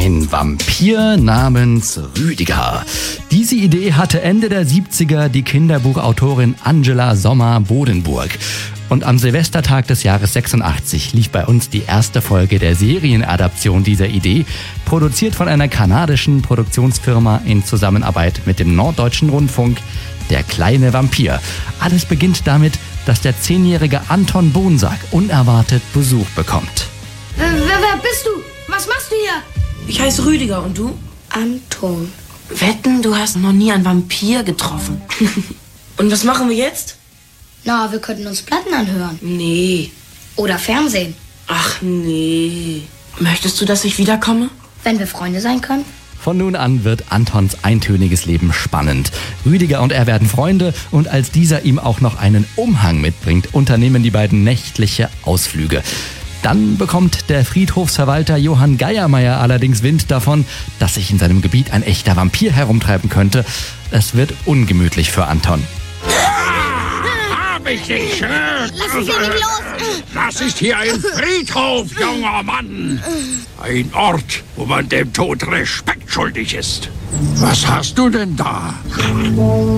Ein Vampir namens Rüdiger. Diese Idee hatte Ende der 70er die Kinderbuchautorin Angela Sommer-Bodenburg. Und am Silvestertag des Jahres 86 lief bei uns die erste Folge der Serienadaption dieser Idee, produziert von einer kanadischen Produktionsfirma in Zusammenarbeit mit dem Norddeutschen Rundfunk, Der kleine Vampir. Alles beginnt damit, dass der 10-jährige Anton Bonsack unerwartet Besuch bekommt. Wer bist du? Was machst du hier? Ich heiße Rüdiger und du? Anton. Wetten, du hast noch nie einen Vampir getroffen. Und was machen wir jetzt? Na, wir könnten uns Platten anhören. Nee. Oder Fernsehen. Ach nee. Möchtest du, dass ich wiederkomme? Wenn wir Freunde sein können. Von nun an wird Antons eintöniges Leben spannend. Rüdiger und er werden Freunde und als dieser ihm auch noch einen Umhang mitbringt, unternehmen die beiden nächtliche Ausflüge. Dann bekommt der Friedhofsverwalter Johann Geiermeier allerdings Wind davon, dass sich in seinem Gebiet ein echter Vampir herumtreiben könnte. Es wird ungemütlich für Anton. Hab ich dich, Lass mich hier nicht los! Das ist hier ein Friedhof, junger Mann. Ein Ort, wo man dem Tod Respekt schuldig ist. Was hast du denn da? Ein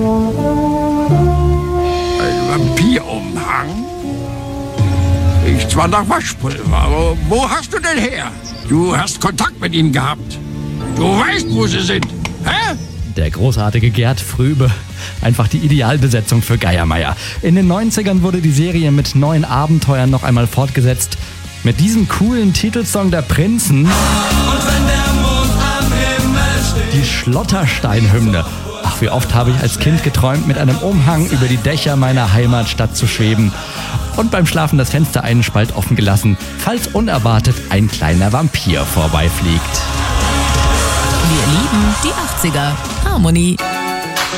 Vampirumhang? Riecht zwar nach Waschpulver, aber wo hast du denn her? Du hast Kontakt mit ihnen gehabt. Du weißt, wo sie sind. Hä? Der großartige Gerd Fröbe. Einfach die Idealbesetzung für Geiermeier. In den 90ern wurde die Serie mit neuen Abenteuern noch einmal fortgesetzt. Mit diesem coolen Titelsong der Prinzen. Und wenn der Mond am Himmel steht. Die Schlotterstein-Hymne. Ach, wie oft habe ich als Kind geträumt, mit einem Umhang über die Dächer meiner Heimatstadt zu schweben. Und beim Schlafen das Fenster einen Spalt offen gelassen, falls unerwartet ein kleiner Vampir vorbeifliegt. Wir lieben die 80er. Harmonie.